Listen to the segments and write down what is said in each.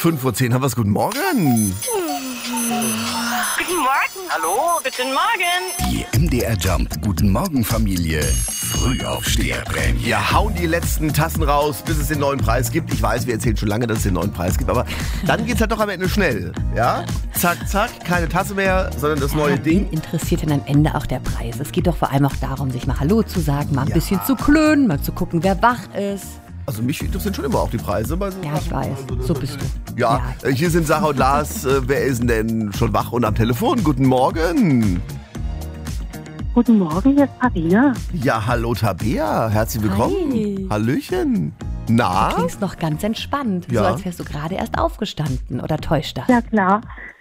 5:10 haben wir es. Guten Morgen. Guten Morgen. Hallo, guten Morgen. Die MDR Jump Guten Morgen Familie Frühaufsteherprämie. Wir hauen die letzten Tassen raus, bis es den neuen Preis gibt. Ich weiß, wir erzählen schon lange, dass es den neuen Preis gibt, aber dann geht's halt doch am Ende schnell. Ja? Zack, zack, keine Tasse mehr, sondern das neue Ding. Wen interessiert denn am Ende auch der Preis? Es geht doch vor allem auch darum, sich mal Hallo zu sagen, mal ein bisschen zu klönen, mal zu gucken, wer wach ist. Also mich interessieren schon immer auch die Preise. Bei so Ja, ich weiß. So bist du. Ja, hier sind Sarah und Lars. Wer ist denn schon wach und am Telefon? Guten Morgen. Guten Morgen, hier ist Parina. Ja, hallo Tabea. Herzlich willkommen. Hi. Hallöchen. Na? Du klingst noch ganz entspannt, Ja. so als wärst du gerade erst aufgestanden. Oder täuscht das? Ja, klar.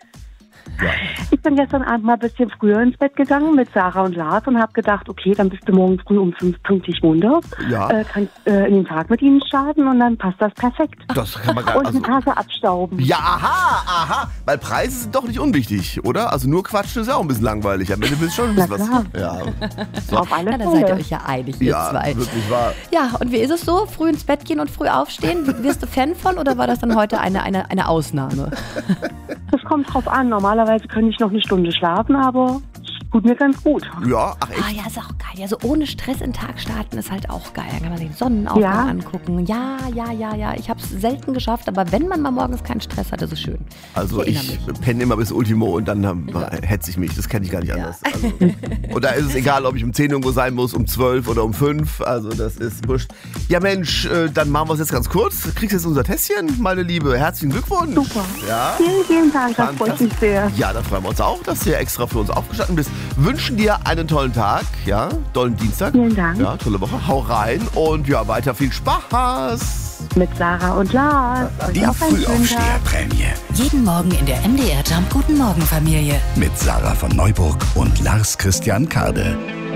Ich bin gestern Abend mal ein bisschen früher ins Bett gegangen mit Sarah und Lars und habe gedacht, okay, dann bist du morgen früh um 5 pünktlich munter. Ja. Kannst in den Tag mit ihnen starten und dann passt das perfekt. Das kann man gar Und eine Tasse abstauben. Ja, aha. Weil Preise sind doch nicht unwichtig, oder? Also nur quatschen ist ja auch ein bisschen langweilig. Am Ende willst du schon ein bisschen Na was. Ja. So. Auf alle Na, da seid ihr Fälle. euch ja einig, ihr Ja, zwei. wirklich wahr. Ja, und wie ist es so? Früh ins Bett gehen und früh aufstehen? Wirst du Fan von oder war das dann heute eine Ausnahme? Das kommt drauf an. Normalerweise könnte ich noch eine Stunde schlafen, aber es tut mir ganz gut. Ja, ach echt? Ah ja, ist auch geil. Ja, so ohne Stress in den Tag starten ist halt auch geil. Dann kann man den Sonnenaufgang Ja. angucken. Ja. Ich habe es selten geschafft, aber wenn man mal morgens keinen Stress hat, ist es schön. Also erinnere ich mich. penne immer bis Ultimo und dann hetze ich mich. Das kenne ich gar nicht anders. Also, und da ist es egal, ob ich um 10 irgendwo sein muss, um 12 oder um 5. Also das ist wurscht. Ja Mensch, dann machen wir es jetzt ganz kurz. Kriegst jetzt unser Tässchen, meine Liebe. Herzlichen Glückwunsch. Super. Ja. Vielen, vielen Dank. Das freut mich sehr. Ja, da freuen wir uns auch, dass du extra für uns aufgestanden bist. Wünschen dir einen tollen Tag, ja, tollen Dienstag. Vielen Dank. Ja, tolle Woche. Hau rein und ja, weiter viel Spaß. Mit Sarah und Lars. Euch Die auch einen schönen Tag. Frühaufsteherprämie Jeden Morgen in der MDR Jump Guten Morgen Familie. mit Sarah von Neuburg und Lars Christian Kade.